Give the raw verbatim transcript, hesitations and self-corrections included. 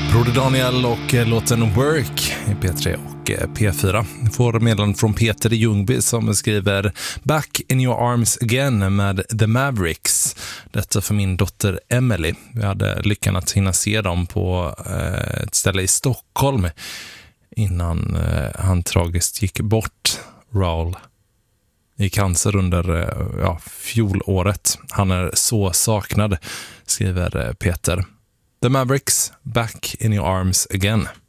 Broder Daniel och låten Work i P tre och P fyra. Vi får meddelande från Peter i Ljungby som skriver Back in your arms again med The Mavericks. Detta för min dotter Emily. Vi hade lyckan att hinna se dem på ett ställe i Stockholm innan han tragiskt gick bort, Raul, i cancer under ja, fjolåret. Han är så saknad, skriver Peter. The Mavericks, Back in your arms again.